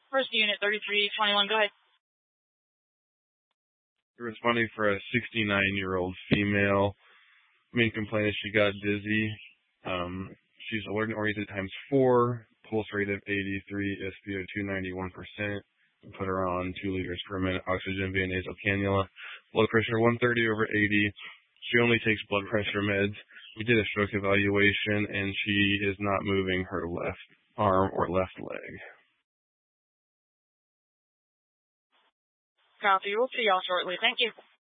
First unit, 3321, go ahead. Responding for a 69-year-old female. Main complaint is she got dizzy. She's alert and oriented ×4, pulse rate of 83, SpO2 91%. Put her on 2 liters per minute oxygen via nasal cannula. Blood pressure 130/80. She only takes blood pressure meds. We did a stroke evaluation, and she is not moving her left arm or left leg. Copy. We'll see y'all shortly. Thank you.